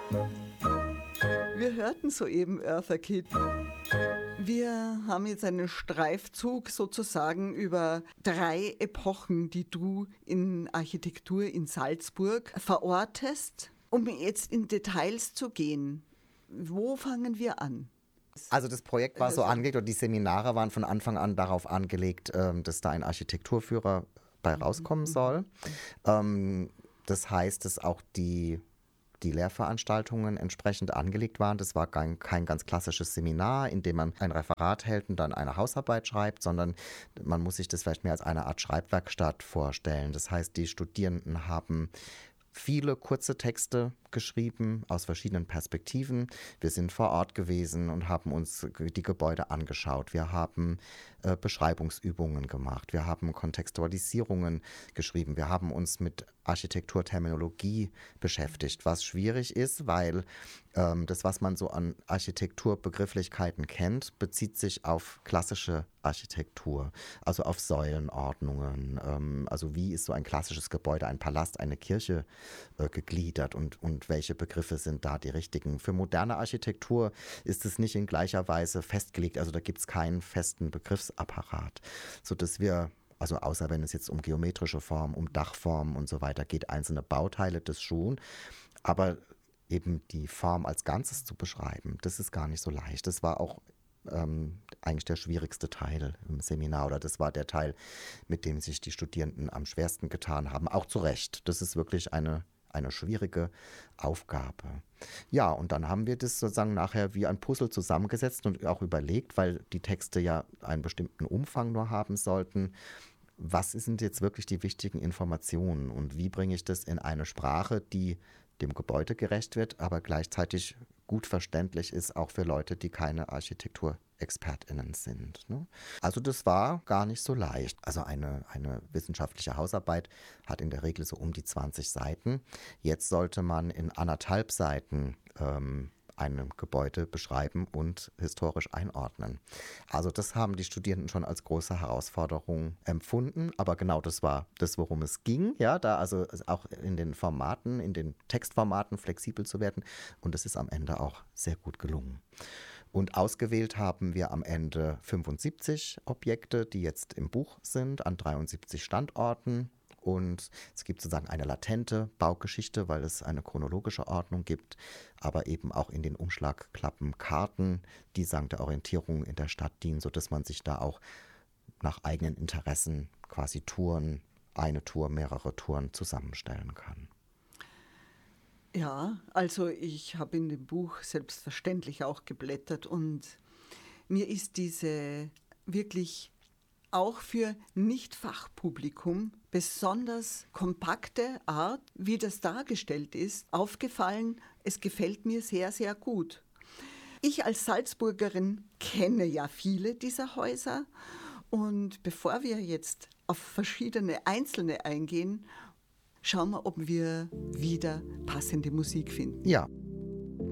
Wir hörten soeben Eartha Kitt. Wir haben jetzt einen Streifzug sozusagen über 3 Epochen, die du in Architektur in Salzburg verortest. Um jetzt in Details zu gehen, wo fangen wir an? Also das Projekt war so angelegt und die Seminare waren von Anfang an darauf angelegt, dass da ein Architekturführer bei rauskommen soll. Das heißt, dass auch die Lehrveranstaltungen entsprechend angelegt waren. Das war kein ganz klassisches Seminar, in dem man ein Referat hält und dann eine Hausarbeit schreibt, sondern man muss sich das vielleicht mehr als eine Art Schreibwerkstatt vorstellen. Das heißt, die Studierenden haben viele kurze Texte geschrieben aus verschiedenen Perspektiven. Wir sind vor Ort gewesen und haben uns die Gebäude angeschaut. Wir haben Beschreibungsübungen gemacht. Wir haben Kontextualisierungen geschrieben. Wir haben uns mit Architekturterminologie beschäftigt, was schwierig ist, weil das, was man so an Architekturbegrifflichkeiten kennt, bezieht sich auf klassische Architektur, also auf Säulenordnungen. Also wie ist so ein klassisches Gebäude, ein Palast, eine Kirche gegliedert und welche Begriffe sind da die richtigen. Für moderne Architektur ist es nicht in gleicher Weise festgelegt, also da gibt es keinen festen Begriffsapparat, sodass wir, also außer wenn es jetzt um geometrische Formen, um Dachformen und so weiter geht, einzelne Bauteile des schon, aber eben die Form als Ganzes zu beschreiben, das ist gar nicht so leicht. Das war auch eigentlich der schwierigste Teil im Seminar oder das war der Teil, mit dem sich die Studierenden am schwersten getan haben, auch zu Recht. Das ist wirklich eine schwierige Aufgabe. Ja, und dann haben wir das sozusagen nachher wie ein Puzzle zusammengesetzt und auch überlegt, weil die Texte ja einen bestimmten Umfang nur haben sollten. Was sind jetzt wirklich die wichtigen Informationen und wie bringe ich das in eine Sprache, die dem Gebäude gerecht wird, aber gleichzeitig gut verständlich ist, auch für Leute, die keine ArchitekturexpertInnen sind. Ne? Also das war gar nicht so leicht. Also eine wissenschaftliche Hausarbeit hat in der Regel so um die 20 Seiten. Jetzt sollte man in 1,5 Seiten ein Gebäude beschreiben und historisch einordnen. Also das haben die Studierenden schon als große Herausforderung empfunden, aber genau das war das, worum es ging, ja, da also auch in den Formaten, in den Textformaten flexibel zu werden und das ist am Ende auch sehr gut gelungen. Und ausgewählt haben wir am Ende 75 Objekte, die jetzt im Buch sind, an 73 Standorten. Und es gibt sozusagen eine latente Baugeschichte, weil es eine chronologische Ordnung gibt, aber eben auch in den Umschlagklappen Karten, die sagen der Orientierung in der Stadt dienen, sodass man sich da auch nach eigenen Interessen quasi Touren, eine Tour, mehrere Touren zusammenstellen kann. Ja, also ich habe in dem Buch selbstverständlich auch geblättert und mir ist diese wirklich auch für Nicht-Fachpublikum besonders kompakte Art, wie das dargestellt ist, aufgefallen. Es gefällt mir sehr, sehr gut. Ich als Salzburgerin kenne ja viele dieser Häuser und bevor wir jetzt auf verschiedene einzelne eingehen, schauen wir, ob wir wieder passende Musik finden. Ja.